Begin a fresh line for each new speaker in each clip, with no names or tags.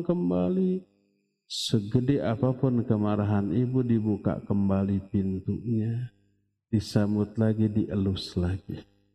kembali. Segede apapun kemarahan ibu, dibuka kembali pintunya, disambut lagi, dielus lagi.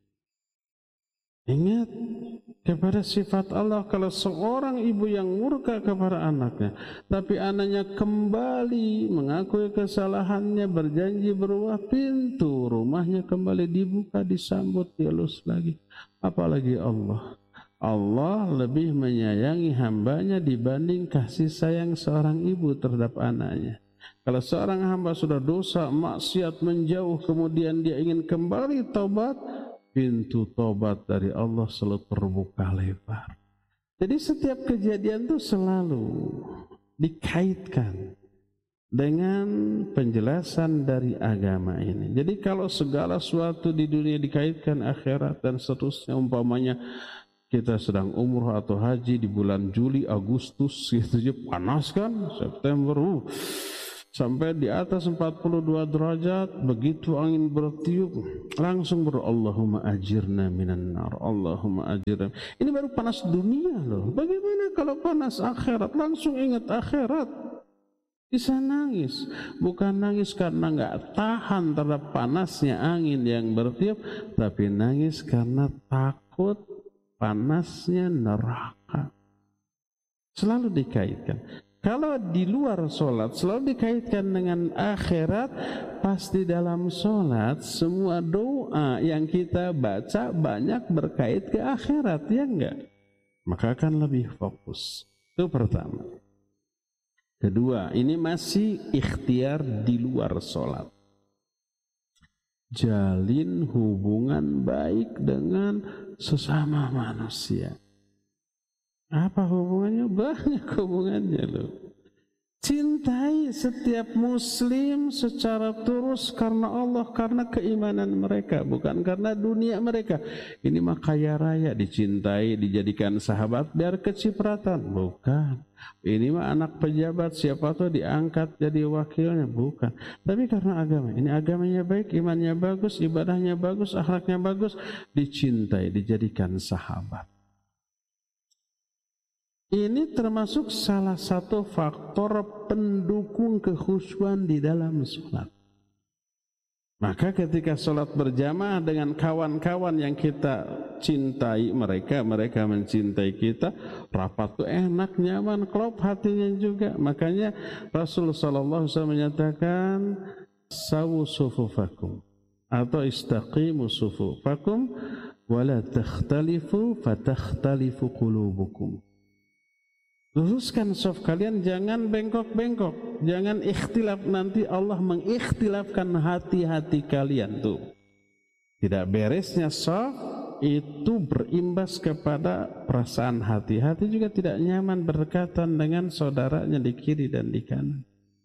Ingat kepada sifat Allah, kalau seorang ibu yang murka kepada anaknya, tapi anaknya kembali mengakui kesalahannya, berjanji berubah, pintu rumahnya kembali dibuka, disambut, dielus lagi. Apalagi Allah. Allah lebih menyayangi hambanya dibanding kasih sayang seorang ibu terhadap anaknya. Kalau seorang hamba sudah dosa, maksiat, menjauh, kemudian dia ingin kembali taubat, pintu taubat dari Allah selalu terbuka lebar. Jadi setiap kejadian itu selalu dikaitkan dengan penjelasan dari agama ini. Jadi kalau segala sesuatu di dunia dikaitkan akhirat dan seterusnya, umpamanya kita sedang umroh atau haji di bulan Juli, Agustus gitu aja panas kan, September sampai di atas 42 derajat, begitu angin bertiup langsung Allahumma ajirna minan nar, Allahumma ajirna. Ini baru panas dunia loh. Bagaimana kalau panas akhirat? Langsung ingat akhirat. Bisa nangis, bukan nangis karena nggak tahan terhadap panasnya angin yang bertiup, tapi nangis karena takut panasnya neraka. Selalu dikaitkan. Kalau di luar sholat selalu dikaitkan dengan akhirat, pasti dalam sholat semua doa yang kita baca banyak berkait ke akhirat, ya enggak? Maka akan lebih fokus. Itu pertama. Kedua, ini masih ikhtiar di luar sholat. Jalin hubungan baik dengan sesama manusia. Apa hubungannya? Banyak hubungannya loh. Cintai setiap muslim secara tulus karena Allah, karena keimanan mereka, bukan karena dunia mereka. Ini mah kaya raya, dicintai, dijadikan sahabat biar kecipratan, bukan. Ini mah anak pejabat, siapa tuh diangkat jadi wakilnya, bukan. Tapi karena agama, ini agamanya baik, imannya bagus, ibadahnya bagus, akhlaknya bagus, dicintai, dijadikan sahabat. Ini termasuk salah satu faktor pendukung kekhusyuan di dalam sholat. Maka ketika sholat berjamaah dengan kawan-kawan yang kita cintai, mereka mencintai kita, rapat tuh enak, nyaman, klop hatinya juga. Makanya Rasulullah SAW menyatakan, sawu sufufakum, atau istaqimu sufufakum, wala takhtalifu fatakhtalifu qulubukum. Luruskan saf kalian, jangan bengkok-bengkok, jangan ikhtilaf, nanti Allah mengikhtilafkan hati-hati kalian tuh. Tidak beresnya saf itu berimbas kepada perasaan hati. Hati juga tidak nyaman berdekatan dengan saudaranya di kiri dan di kanan.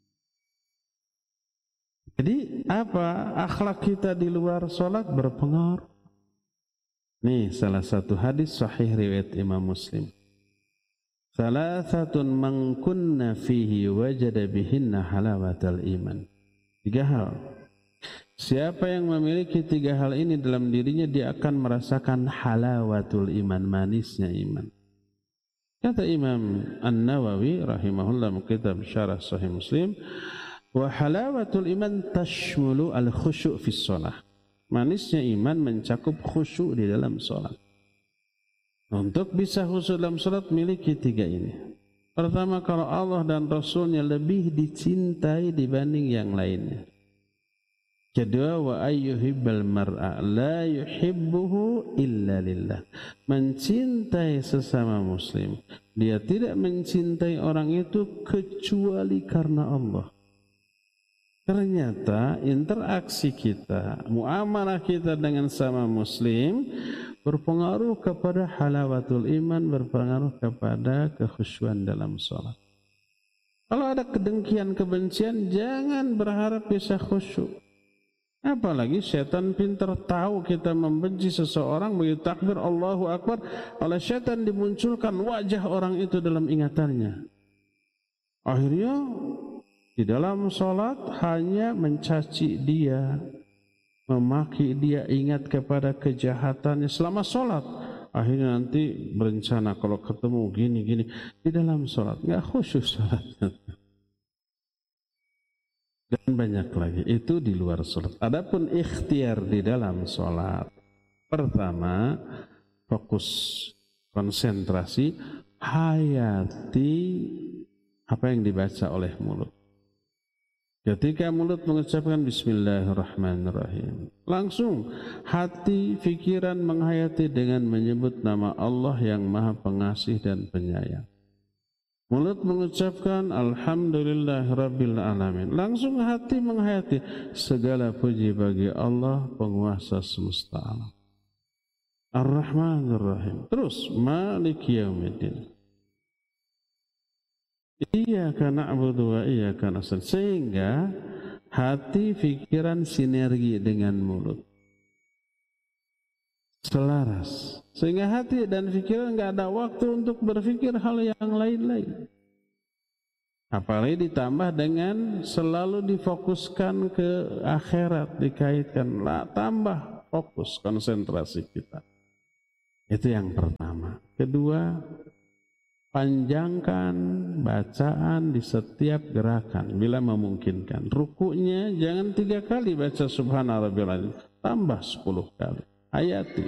Jadi apa? Akhlak kita di luar sholat berpengaruh. Nih salah satu hadis sahih riwayat Imam Muslim. Salasatun man kunna fihi wajada bihinna halawatal iman. 3 hal. Siapa yang memiliki 3 hal ini dalam dirinya, dia akan merasakan halawatul iman, manisnya iman. Kata Imam An-Nawawi rahimahullah kitab Syarah Sahih Muslim, wa halawatul iman tashmulu al-khusyu' fi shalah. Manisnya iman mencakup khusyuk di dalam salat. Untuk bisa khusyuk dalam salat, miliki 3 ini. Pertama, kalau Allah dan Rasulnya lebih dicintai dibanding yang lainnya. Kedua, wa ayyuhibbal mar'a la yuhibbuhu illa lillah. Mencintai sesama muslim, dia tidak mencintai orang itu kecuali karena Allah. Ternyata interaksi kita, muamalah kita dengan sama muslim berpengaruh kepada halawatul iman, berpengaruh kepada kekhusyuan dalam sholat. Kalau ada kedengkian, kebencian, jangan berharap bisa khusyuk. Apalagi setan pintar tahu kita membenci seseorang, begitu takbir Allahu Akbar, oleh setan dimunculkan wajah orang itu dalam ingatannya. Akhirnya di dalam sholat hanya mencaci dia, memaki dia, ingat kepada kejahatannya selama sholat. akhirnya nanti berencana kalau ketemu gini-gini di dalam sholat, nggak khusyuk sholatnya. Dan banyak lagi, itu di luar sholat. Adapun ikhtiar di dalam sholat, pertama, fokus, konsentrasi, hayati apa yang dibaca oleh mulut. Ketika mulut mengucapkan Bismillahirrahmanirrahim, langsung hati, pikiran menghayati dengan menyebut nama Allah yang Maha Pengasih dan Penyayang. Mulut mengucapkan Alhamdulillahirabbil alamin, langsung hati menghayati segala puji bagi Allah penguasa semesta alam. Ar-Rahmanir-Rahim. Terus Maliki Yaumiddin. Iyyaka na'budu wa iyyaka nasta'in. Sehingga hati, pikiran sinergi dengan mulut, selaras. Sehingga hati dan pikiran enggak ada waktu untuk berpikir hal yang lain-lain. Apalagi ditambah dengan selalu difokuskan ke akhirat, dikaitkan, tambah fokus konsentrasi kita. Itu yang pertama. Kedua, panjangkan bacaan di setiap gerakan bila memungkinkan. Rukunya jangan 3 kali baca Subhana Rabbiyal Azim, tambah 10 kali. Hayati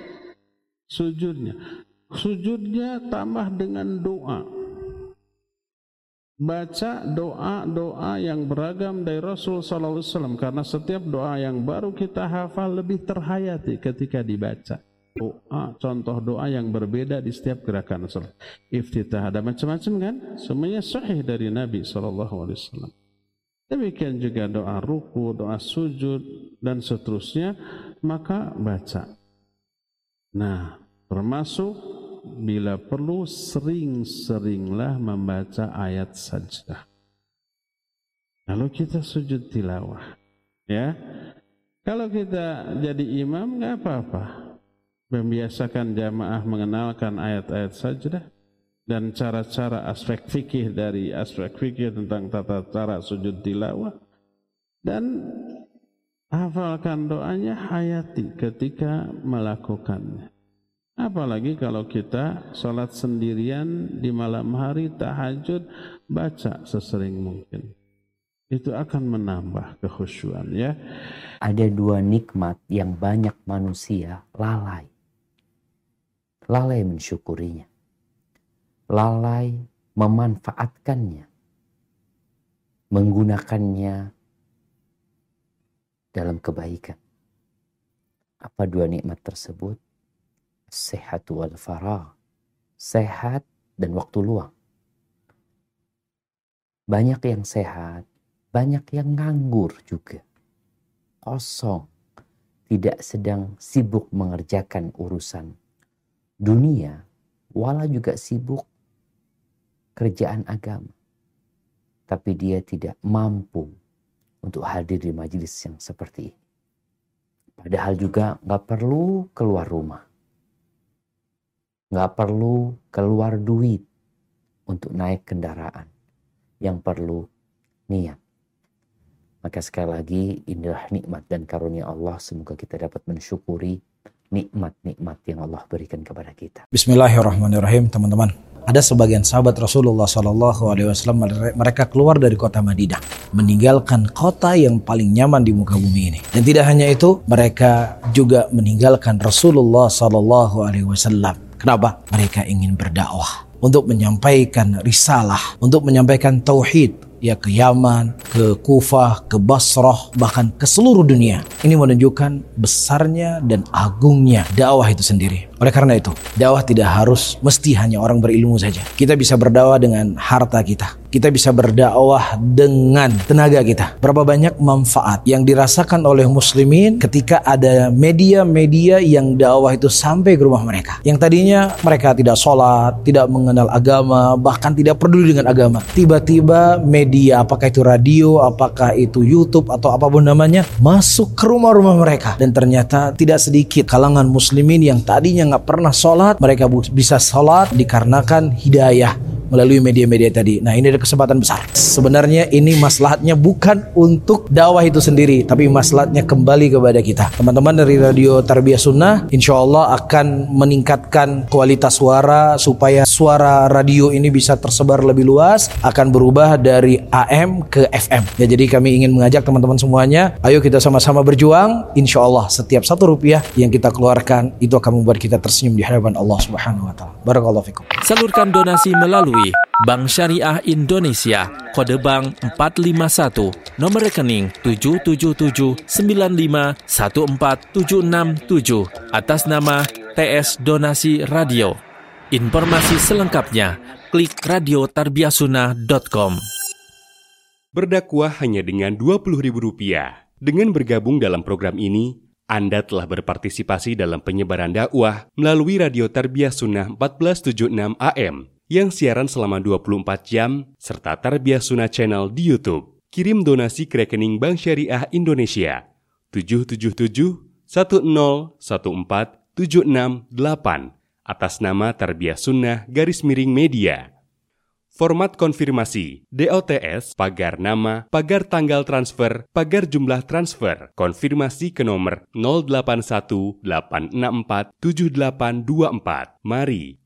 sujudnya tambah dengan doa. Baca doa-doa yang beragam dari Rasul sallallahu alaihi wasallam, karena setiap doa yang baru kita hafal lebih terhayati ketika dibaca. Contoh doa yang berbeda di setiap gerakan salat. Iftitah ada macam-macam kan? Semuanya sahih dari Nabi sallallahu alaihi wasallam. Demikian juga doa ruku, doa sujud dan seterusnya, maka baca. Nah, termasuk bila perlu sering-seringlah membaca ayat sajdah. Kalau kita sujud tilawah, ya. Kalau kita jadi imam nggak apa-apa. Membiasakan jamaah mengenalkan ayat-ayat sajdah dan cara-cara aspek fikih dari aspek fikih tentang tata cara sujud tilawah, dan hafalkan doanya, hayati ketika melakukannya. Apalagi kalau kita sholat sendirian di malam hari, tahajud, baca sesering mungkin. Itu akan menambah kekhusyuan, ya.
Ada 2 nikmat yang banyak manusia lalai mensyukurinya, lalai memanfaatkannya, menggunakannya dalam kebaikan. Apa 2 nikmat tersebut? Sehat wal faragh, sehat dan waktu luang. Banyak yang sehat, banyak yang nganggur juga, kosong, tidak sedang sibuk mengerjakan urusan dunia, wala juga sibuk kerjaan agama. Tapi dia tidak mampu untuk hadir di majelis yang seperti ini. Padahal juga gak perlu keluar rumah, gak perlu keluar duit untuk naik kendaraan. Yang perlu niat. Maka sekali lagi, inilah nikmat dan karunia Allah. Semoga kita dapat mensyukuri nikmat-nikmat yang Allah berikan kepada kita.
Bismillahirrahmanirrahim, teman-teman. Ada sebagian sahabat Rasulullah SAW, mereka keluar dari kota Madinah, meninggalkan kota yang paling nyaman di muka bumi ini. Dan tidak hanya itu, mereka juga meninggalkan Rasulullah SAW. Kenapa? Mereka ingin berdakwah untuk menyampaikan risalah, untuk menyampaikan tauhid, ya ke Yaman, ke Kufah, ke Basrah, bahkan ke seluruh dunia. Ini menunjukkan besarnya dan agungnya dakwah itu sendiri. Oleh karena itu, dakwah tidak harus mesti hanya orang berilmu saja. Kita bisa berdakwah dengan harta kita. Kita bisa berdakwah dengan tenaga kita. Berapa banyak manfaat yang dirasakan oleh muslimin ketika ada media-media yang dakwah itu sampai ke rumah mereka. Yang tadinya mereka tidak sholat, tidak mengenal agama, bahkan tidak peduli dengan agama. Tiba-tiba media, apakah itu radio, apakah itu YouTube, atau apapun namanya, masuk ke rumah-rumah mereka. Dan ternyata tidak sedikit kalangan muslimin yang tadinya nggak pernah sholat, mereka bisa sholat dikarenakan hidayah melalui media-media tadi. Nah, ini ada kesempatan besar. Sebenarnya ini maslahatnya bukan untuk dakwah itu sendiri, tapi maslahatnya kembali kepada kita. Teman-teman dari Radio Tarbiyah Sunnah insya Allah akan meningkatkan kualitas suara supaya suara radio ini bisa tersebar lebih luas, akan berubah dari AM ke FM. Ya, jadi kami ingin mengajak teman-teman semuanya, ayo kita sama-sama berjuang. Insya Allah setiap Rp1 yang kita keluarkan itu akan membuat kita tersenyum di hadapan Allah Subhanahu wa taala. Barakallahu fikum.
Salurkan donasi melalui Bank Syariah Indonesia, kode bank 451, nomor rekening 777951476 atas nama TS Donasi Radio. Informasi selengkapnya klik radiotarbiyahsunnah.com.
Berdakwah hanya dengan Rp20.000. Dengan bergabung dalam program ini, Anda telah berpartisipasi dalam penyebaran dakwah melalui Radio Tarbiyah Sunnah 1476 AM yang siaran selama 24 jam serta Tarbiyah Sunnah Channel di YouTube. Kirim donasi ke rekening Bank Syariah Indonesia 777-1014-768 atas nama Tarbiyah Sunnah _Media. Format konfirmasi, DOTS, pagar nama, pagar tanggal transfer, pagar jumlah transfer, konfirmasi ke nomor 0818647824. Mari